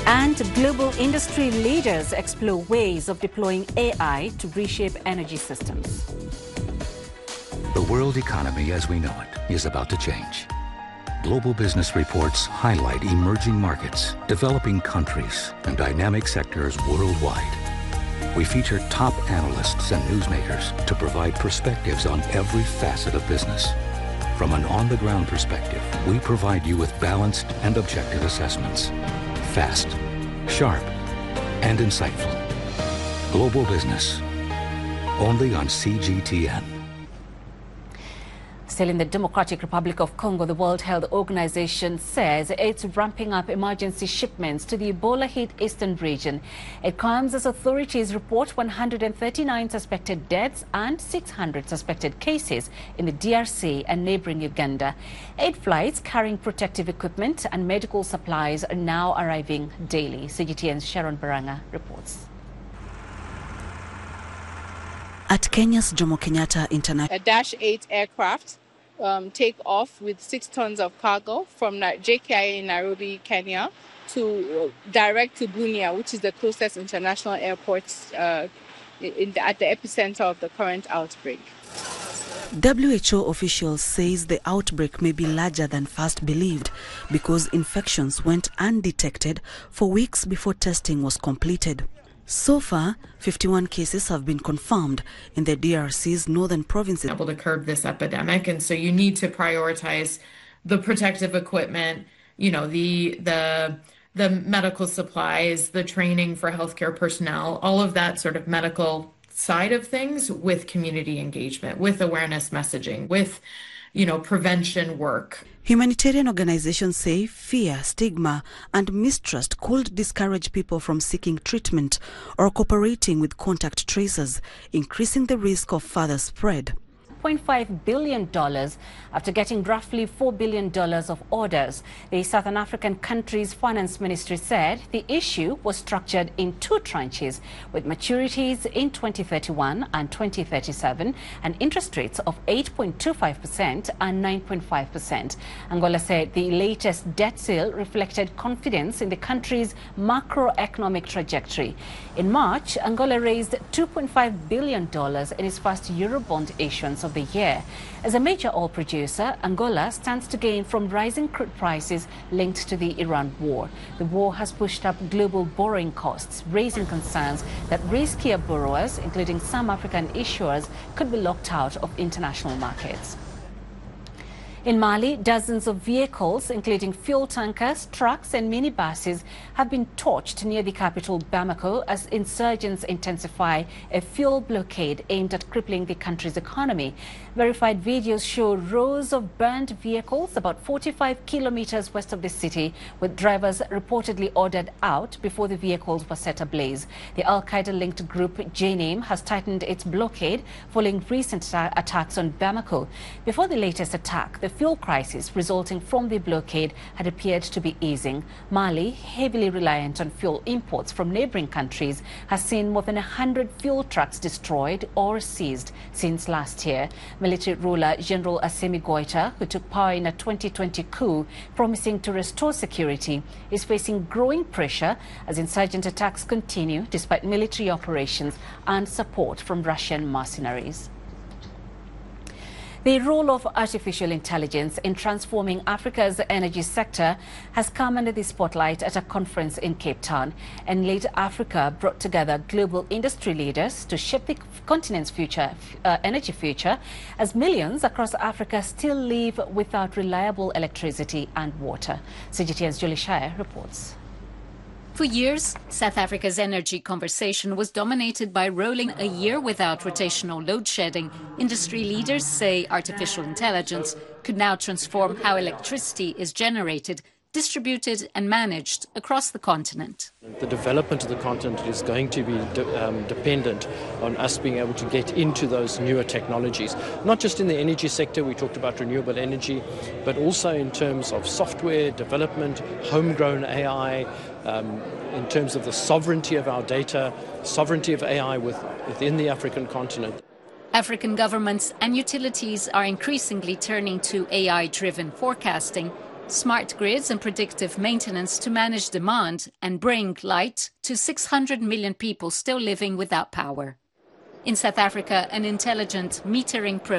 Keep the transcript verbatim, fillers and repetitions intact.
And global industry leaders explore ways of deploying A I to reshape energy systems. The world economy as we know it is about to change. Global business reports highlight emerging markets, developing countries, and dynamic sectors worldwide. We feature top analysts and newsmakers to provide perspectives on every facet of business. From an on-the-ground perspective, we provide you with balanced and objective assessments. Fast, sharp, and insightful. Global Business, only on C G T N. Still in the Democratic Republic of Congo, the World Health Organization says it's ramping up emergency shipments to the Ebola-hit eastern region. It comes as authorities report one hundred thirty-nine suspected deaths and six hundred suspected cases in the D R C and neighboring Uganda. Eight flights carrying protective equipment and medical supplies are now arriving daily. C G T N's Sharon Baranga reports. At Kenya's Jomo Kenyatta International, a Dash eight aircraft um, take off with six tons of cargo from J K I A in Nairobi, Kenya, to uh, direct to Bunia, which is the closest international airport uh, in the, at the epicenter of the current outbreak. W H O officials says the outbreak may be larger than first believed because infections went undetected for weeks before testing was completed. So far, fifty-one cases have been confirmed in the D R C's northern provinces. Able to curb this epidemic, and so you need to prioritize the protective equipment, you know, the the the medical supplies, the training for healthcare personnel, all of that sort of medical side of things with community engagement, with awareness messaging, with, you know, prevention work. Humanitarian organizations say fear, stigma, and mistrust could discourage people from seeking treatment or cooperating with contact tracers, increasing the risk of further spread. one point five billion dollars after getting roughly four billion dollars of orders. The Southern African country's finance ministry said the issue was structured in two tranches with maturities in twenty thirty-one and twenty thirty-seven and interest rates of eight point two five percent and nine point five percent. Angola said the latest debt sale reflected confidence in the country's macroeconomic trajectory. In March, Angola raised two point five billion dollars in its first Eurobond issuance of the year. As a major oil producer, Angola stands to gain from rising crude prices linked to the Iran war. The war has pushed up global borrowing costs, raising concerns that riskier borrowers, including some African issuers, could be locked out of international markets. In Mali, dozens of vehicles, including fuel tankers, trucks and minibuses, have been torched near the capital Bamako as insurgents intensify a fuel blockade aimed at crippling the country's economy. Verified videos show rows of burned vehicles about forty-five kilometers west of the city, with drivers reportedly ordered out before the vehicles were set ablaze. The Al-Qaeda-linked group J N I M has tightened its blockade following recent attacks on Bamako. Before the latest attack, the fuel crisis resulting from the blockade had appeared to be easing. Mali, heavily reliant on fuel imports from neighboring countries, has seen more than one hundred fuel trucks destroyed or seized since last year. Military ruler General Assimi Goita, who took power in a twenty twenty coup promising to restore security, is facing growing pressure as insurgent attacks continue despite military operations and support from Russian mercenaries. The role of artificial intelligence in transforming Africa's energy sector has come under the spotlight at a conference in Cape Town. Enlate Africa brought together global industry leaders to shape the continent's future, uh, energy future, as millions across Africa still live without reliable electricity and water. C G T N's Julie Shire reports. For years, South Africa's energy conversation was dominated by rolling a year without rotational load shedding. Industry leaders say artificial intelligence could now transform how electricity is generated, distributed and managed across the continent. The development of the continent is going to be de um, dependent on us being able to get into those newer technologies, not just in the energy sector. We talked about renewable energy, but also in terms of software development, homegrown A I, um, in terms of the sovereignty of our data, sovereignty of A I with, within the African continent. African governments and utilities are increasingly turning to A I-driven forecasting smart grids and predictive maintenance to manage demand and bring light to six hundred million people still living without power. In South Africa, an intelligent metering program